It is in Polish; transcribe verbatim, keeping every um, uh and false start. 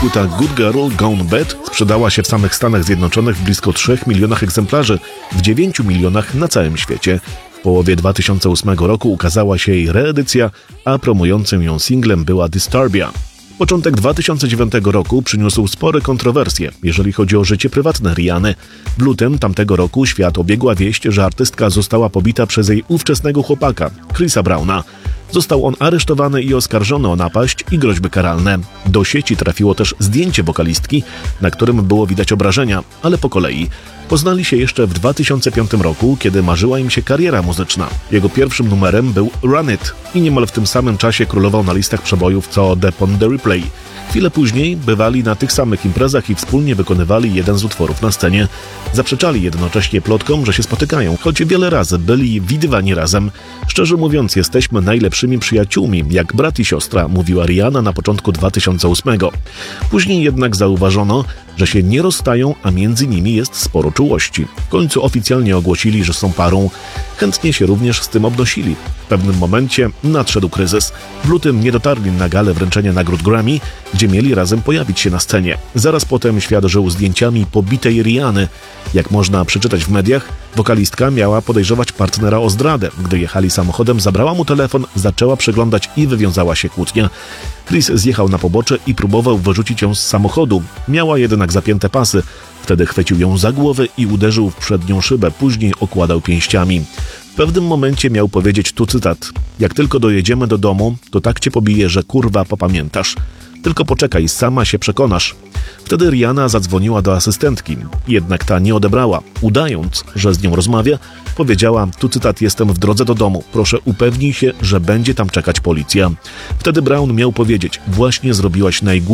Płyta Good Girl Gone Bad sprzedała się w samych Stanach Zjednoczonych w blisko trzech milionach egzemplarzy, w dziewięciu milionach na całym świecie. W połowie dwa tysiące ósmego roku ukazała się jej reedycja, a promującym ją singlem była Disturbia. Początek dwa tysiące dziewiątego roku przyniósł spore kontrowersje, jeżeli chodzi o życie prywatne Rihanny. W lutym tamtego roku świat obiegła wieść, że artystka została pobita przez jej ówczesnego chłopaka, Chrisa Browna. Został on aresztowany i oskarżony o napaść i groźby karalne. Do sieci trafiło też zdjęcie wokalistki, na którym było widać obrażenia, ale po kolei. Poznali się jeszcze w dwa tysiące piątym roku, kiedy marzyła im się kariera muzyczna. Jego pierwszym numerem był Run It i niemal w tym samym czasie królował na listach przebojów co The Pon the Replay. Chwilę później bywali na tych samych imprezach i wspólnie wykonywali jeden z utworów na scenie. Zaprzeczali jednocześnie plotkom, że się spotykają, choć wiele razy byli widywani razem. Szczerze mówiąc, jesteśmy najlepszymi przyjaciółmi, jak brat i siostra, mówiła Rihanna na początku dwa tysiące ósmego. Później jednak zauważono, że się nie rozstają, a między nimi jest sporo czułości. W końcu oficjalnie ogłosili, że są parą. Chętnie się również z tym obnosili. W pewnym momencie nadszedł kryzys. W lutym nie dotarli na galę wręczenia nagród Grammy, gdzie mieli razem pojawić się na scenie. Zaraz potem świat żył zdjęciami pobitej Rihanny. Jak można przeczytać w mediach, wokalistka miała podejrzewać partnera o zdradę. Gdy jechali samochodem, zabrała mu telefon, zaczęła przeglądać i wywiązała się kłótnia. Chris zjechał na pobocze i próbował wyrzucić ją z samochodu. Miała jednak zapięte pasy. Wtedy chwycił ją za głowę i uderzył w przednią szybę, później okładał pięściami. W pewnym momencie miał powiedzieć tu cytat: jak tylko dojedziemy do domu, to tak cię pobiję, że kurwa popamiętasz. Tylko poczekaj, sama się przekonasz. Wtedy Rihanna zadzwoniła do asystentki, jednak ta nie odebrała. Udając, że z nią rozmawia, powiedziała, tu cytat, jestem w drodze do domu, proszę upewnij się, że będzie tam czekać policja. Wtedy Brown miał powiedzieć, właśnie zrobiłaś najgłupszą